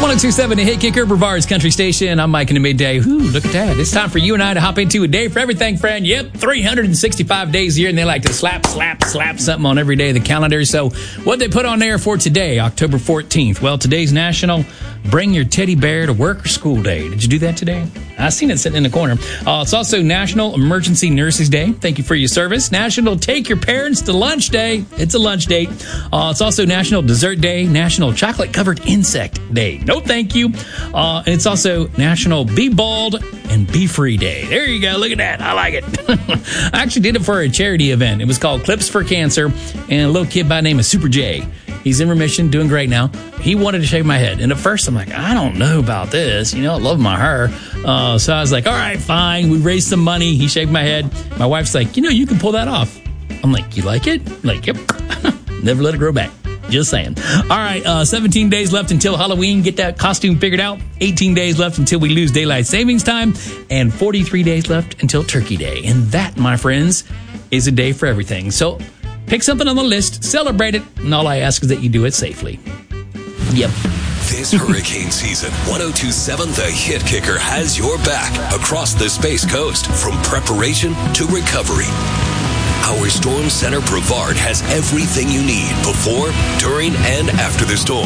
1027 The Hit Kicker, Brevard's Country Station. I'm Mike in the midday. Ooh, look at that. It's time for you and I to hop into a day for everything, friend. Yep, 365 days a year, and they like to slap something on every day of the calendar. So what they put on there for today, October 14th? Well, today's National Bring Your Teddy Bear to Work or School Day. Did you do that today? I seen it sitting in the corner. It's also National Emergency Nurses Day. Thank you for your service. National Take Your Parents to Lunch Day. It's a lunch date. It's also National Dessert Day, National Chocolate Covered Insect Day. No, thank you. And it's also National Be Bald and Be Free Day. There you go. Look at that. I like it. I actually did it for a charity event. It was called Clips for Cancer, and a little kid by the name of Super J. He's in remission, doing great now. He wanted to shave my head. And at first, I'm like, I don't know about this. You know, I love my hair. So I was like, all right, fine. We raised some money. He shaved my head. My wife's like, you know, you can pull that off. I'm like, you like it? I'm like, yep. Never let it grow back. Just saying. All right, 17 days left until Halloween. Get that costume figured out. 18 days left until we lose daylight savings time. And 43 days left until Turkey Day. And that, my friends, is a day for everything. So pick something on the list, celebrate it, and all I ask is that you do it safely. Yep. This hurricane season, 1027 The Hit Kicker has your back across the Space Coast, from preparation to recovery. Our Storm Center Brevard has everything you need before, during, and after the storm.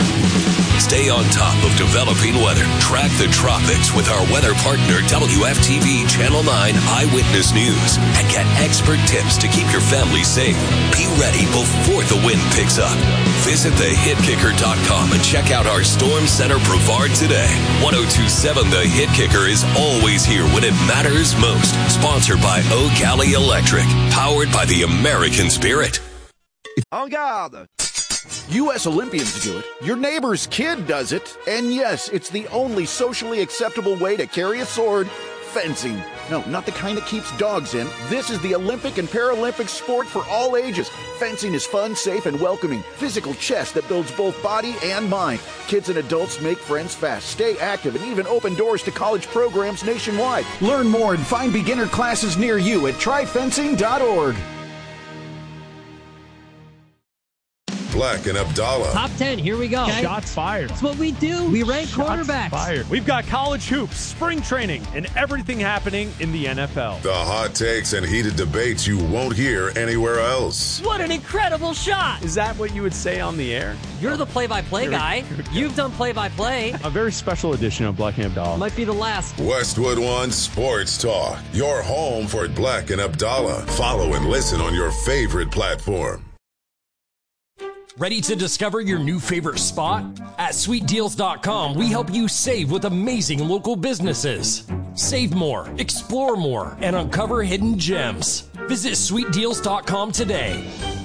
Stay on top of developing weather. Track the tropics with our weather partner, WFTV Channel 9 Eyewitness News, and get expert tips to keep your family safe. Be ready before the wind picks up. Visit thehitkicker.com and check out our Storm Center Brevard today. 1027 The Hit Kicker is always here when it matters most. Sponsored by O'Galley Electric. Powered by the American Spirit. En garde! U.S. Olympians do it. Your neighbor's kid does it. And yes, it's the only socially acceptable way to carry a sword. Fencing. No, not the kind that keeps dogs in. This is the Olympic and Paralympic sport for all ages. Fencing is fun, safe, and welcoming. Physical chess that builds both body and mind. Kids and adults make friends fast, stay active, and even open doors to college programs nationwide. Learn more and find beginner classes near you at tryfencing.org. Black and Abdallah. Top 10, here we go. Okay. Shots fired. That's what we do. We rank quarterbacks. Fired. We've got college hoops, spring training, and everything happening in the NFL. The hot takes and heated debates you won't hear anywhere else. What an incredible shot. Is that what you would say on the air? You're the play-by-play guy. You've done play-by-play. A very special edition of Black and Abdallah. Might be the last. Westwood One Sports Talk. Your home for Black and Abdallah. Follow and listen on your favorite platform. Ready to discover your new favorite spot? At sweetdeals.com, we help you save with amazing local businesses. Save more, explore more, and uncover hidden gems. Visit sweetdeals.com today.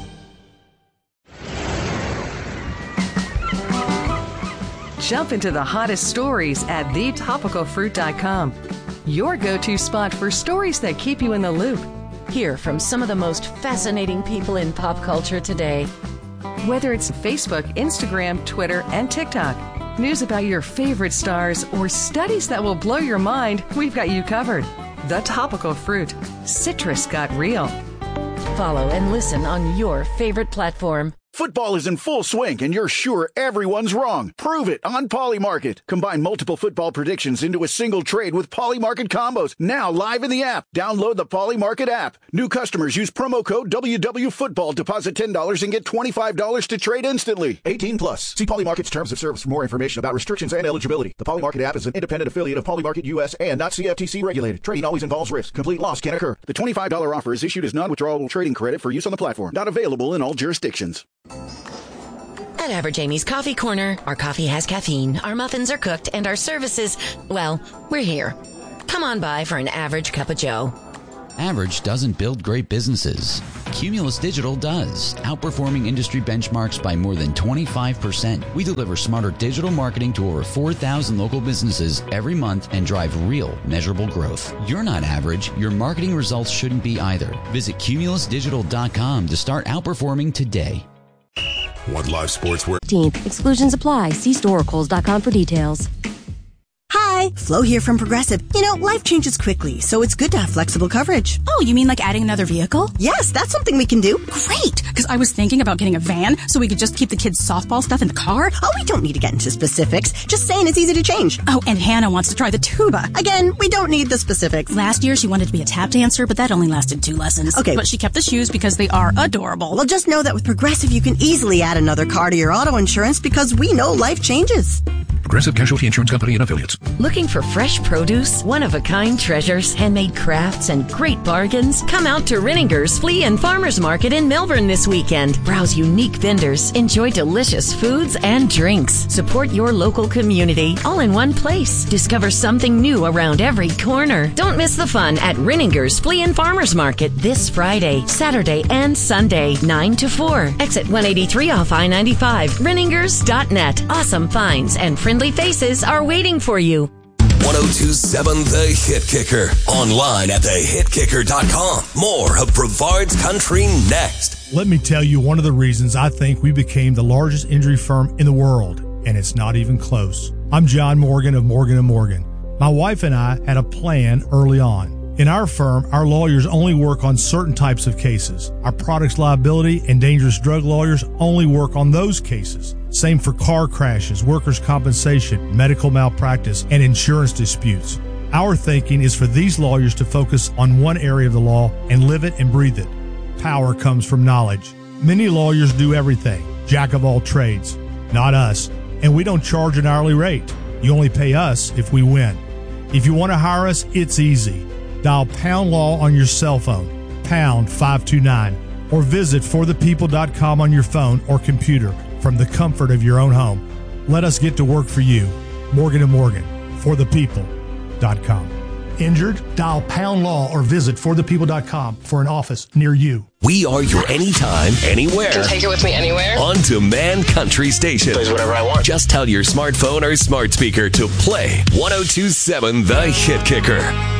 Jump into the hottest stories at thetopicalfruit.com. Your go-to spot for stories that keep you in the loop. Hear from some of the most fascinating people in pop culture today. Whether it's Facebook, Instagram, Twitter, and TikTok, news about your favorite stars, or studies that will blow your mind, we've got you covered. The Topical Fruit. Citrus got real. Follow and listen on your favorite platform. Football is in full swing, and you're sure everyone's wrong. Prove it on Polymarket. Combine multiple football predictions into a single trade with Polymarket combos. Now live in the app. Download the Polymarket app. New customers use promo code WWFootball. Deposit $10 and get $25 to trade instantly. 18 plus. See Polymarket's terms of service for more information about restrictions and eligibility. The Polymarket app is an independent affiliate of Polymarket US and not CFTC regulated. Trading always involves risk. Complete loss can occur. The $25 offer is issued as non-withdrawable trading credit for use on the platform. Not available in all jurisdictions. At Average Amy's Coffee Corner, our coffee has caffeine, our muffins are cooked, and our services, well, we're here. Come on by for an average cup of joe. Average doesn't build great businesses. Cumulus Digital does, outperforming industry benchmarks by more than 25%. We deliver smarter digital marketing to over 4,000 local businesses every month and drive real, measurable growth. You're not average. Your marketing results shouldn't be either. Visit cumulusdigital.com to start outperforming today. Want live sports where Exclusions apply. See storecoles.com for details. Hi. Hi, Flo here from Progressive. You know, life changes quickly, so it's good to have flexible coverage. Oh, you mean like adding another vehicle? Yes, that's something we can do. Great, because I was thinking about getting a van so we could just keep the kids' softball stuff in the car. Oh, we don't need to get into specifics. Just saying it's easy to change. Oh, and Hannah wants to try the tuba. Again, we don't need the specifics. Last year, she wanted to be a tap dancer, but that only lasted 2 lessons. Okay. But she kept the shoes because they are adorable. Well, just know that with Progressive, you can easily add another car to your auto insurance because we know life changes. Progressive Casualty Insurance Company and Affiliates. Looking for fresh produce, one-of-a-kind treasures, handmade crafts, and great bargains? Come out to Renninger's Flea and Farmers Market in Melbourne this weekend. Browse unique vendors, enjoy delicious foods and drinks, support your local community, all in one place. Discover something new around every corner. Don't miss the fun at Renninger's Flea and Farmers Market this Friday, Saturday, and Sunday, 9 to 4. Exit 183 off I-95. Renningers.net. Awesome finds and friendly faces are waiting for you. 1027 The Hit Kicker. Online at thehitkicker.com. More of Brevard's Country next. Let me tell you one of the reasons I think we became the largest injury firm in the world, and it's not even close. I'm John Morgan of Morgan & Morgan. My wife and I had a plan early on. In our firm, our lawyers only work on certain types of cases. Our products liability and dangerous drug lawyers only work on those cases. Same for car crashes, workers' compensation, medical malpractice, and insurance disputes. Our thinking is for these lawyers to focus on one area of the law and live it and breathe it. Power comes from knowledge. Many lawyers do everything, jack of all trades. Not us, and we don't charge an hourly rate. You only pay us if we win. If you want to hire us, it's easy. Dial Pound Law on your cell phone, pound 529, or visit forthepeople.com on your phone or computer from the comfort of your own home. Let us get to work for you. Morgan & Morgan, forthepeople.com. Injured? Dial Pound Law or visit forthepeople.com for an office near you. We are your anytime, anywhere. Can take it with me anywhere. On-demand country station. Plays whatever I want. Just tell your smartphone or smart speaker to play 1027 The Hit Kicker.